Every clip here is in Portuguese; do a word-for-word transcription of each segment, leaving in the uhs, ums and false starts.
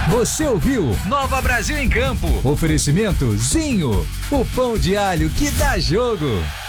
Você ouviu Nova Brasil em Campo. Oferecimento Zinho, o pão de alho que dá jogo.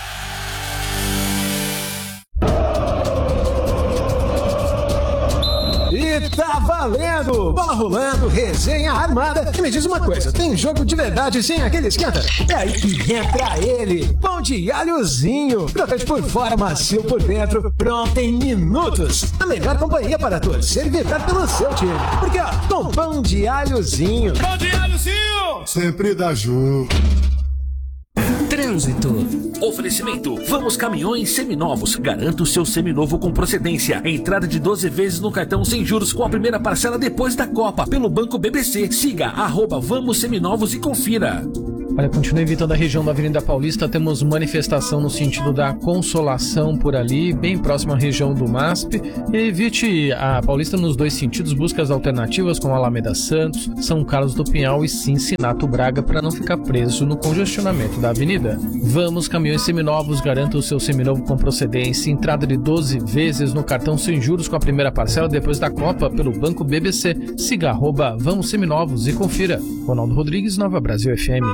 E tá valendo! Bola rolando, resenha armada. E me diz uma coisa, tem jogo de verdade sem aquele esquenta? É aí que entra ele, pão de alhozinho. Crocante por fora, macio por dentro, pronto em minutos. A melhor companhia para torcer e vibrar pelo seu time. Porque ó, com pão de alhozinho. Pão de alhozinho! Sempre dá jogo. Trânsito. Oferecimento. Vamos Caminhões Seminovos. Garanta o seu seminovo com procedência. Entrada de doze vezes no cartão sem juros com a primeira parcela depois da Copa. Pelo Banco B B C. Siga arroba Vamos Seminovos e confira. Olha, continua evitando a região da Avenida Paulista, temos manifestação no sentido da Consolação por ali, bem próxima à região do M A S P. E evite a Paulista nos dois sentidos, busque as alternativas como Alameda Santos, São Carlos do Pinhal e Cincinato Braga para não ficar preso no congestionamento da avenida. Vamos Caminhões Seminovos, garanta o seu seminovo com procedência, entrada de doze vezes no cartão sem juros com a primeira parcela depois da Copa pelo Banco B B C. Siga arroba Vamos Seminovos e confira. Ronaldo Rodrigues, Nova Brasil F M.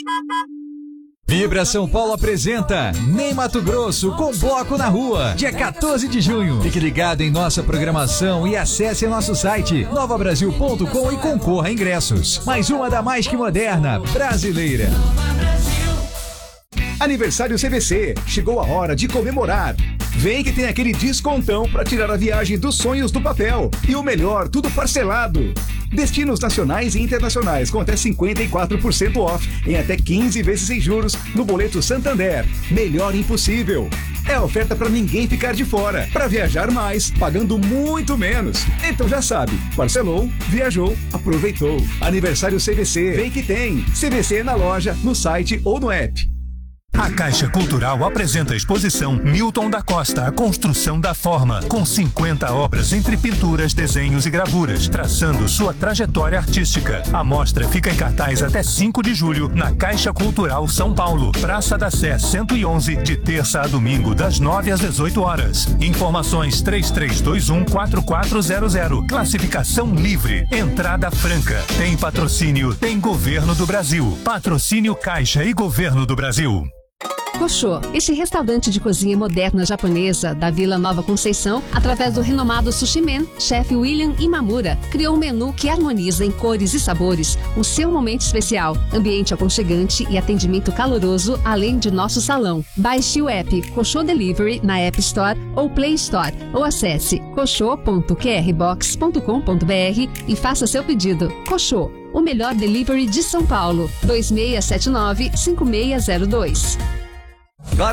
Vibra São Paulo apresenta Nem Mato Grosso com Bloco na Rua, dia quatorze de junho. Fique ligado em nossa programação e acesse nosso site nova brasil ponto com e concorra a ingressos. Mais uma da mais que moderna brasileira. Aniversário C V C, chegou a hora de comemorar. Vem que tem aquele descontão para tirar a viagem dos sonhos do papel. E o melhor, tudo parcelado. Destinos nacionais e internacionais com até cinquenta e quatro por cento off em até quinze vezes sem juros no boleto Santander. Melhor impossível. É oferta para ninguém ficar de fora. Para viajar mais, pagando muito menos. Então já sabe, parcelou, viajou, aproveitou. Aniversário C V C, vem que tem. C V C na loja, no site ou no app. A Caixa Cultural apresenta a exposição Milton da Costa, a construção da forma, com cinquenta obras entre pinturas, desenhos e gravuras, traçando sua trajetória artística. A mostra fica em cartaz até cinco de julho, na Caixa Cultural São Paulo, Praça da Sé cento e onze, de terça a domingo, das nove às dezoito horas. Informações três três dois um, quatro quatro zero zero. Classificação livre. Entrada franca. Tem patrocínio, tem Governo do Brasil. Patrocínio Caixa e Governo do Brasil. Koshô, este restaurante de cozinha moderna japonesa da Vila Nova Conceição, através do renomado Sushi Man, chefe William Imamura, criou um menu que harmoniza em cores e sabores o seu momento especial, ambiente aconchegante e atendimento caloroso, além de nosso salão. Baixe o app Koshô Delivery na App Store ou Play Store, ou acesse koshô ponto q r box ponto com ponto b r e faça seu pedido. Koshô, o melhor delivery de São Paulo. dois seis sete nove, cinco seis zero dois.